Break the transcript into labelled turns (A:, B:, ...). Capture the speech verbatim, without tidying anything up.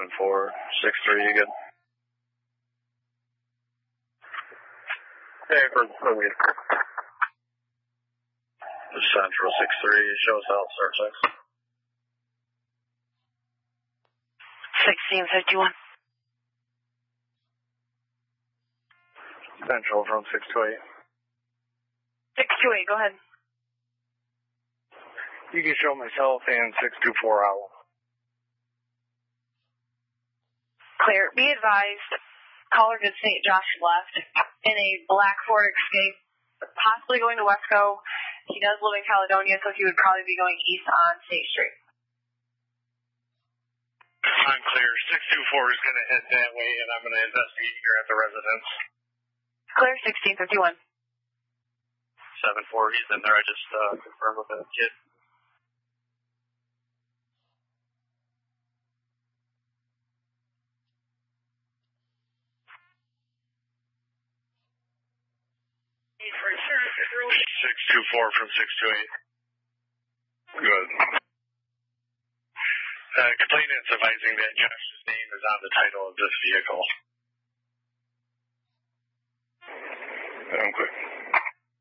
A: seven four six three, you good?
B: Hey, for the week.
A: Central six three, show us out, start six.
C: sixteen fifty-one.
B: Central from six two eight.
C: six two eight, go ahead.
B: You can show myself and six two four owl.
C: Clear. Be advised, caller did Saint Josh left in a black Ford Escape, possibly going to Wesco. He does live in Caledonia, so he would probably be going east on State Street.
B: I'm clear. six two four is going to head that way, and I'm going to investigate here at the residence.
C: Clear, sixteen fifty-one.
A: seven four, he's in there. I just uh, confirmed with the kid.
B: six two four from six two eight. Good. Uh, complainant's advising that Josh's name is on the title of this vehicle. I'm quick.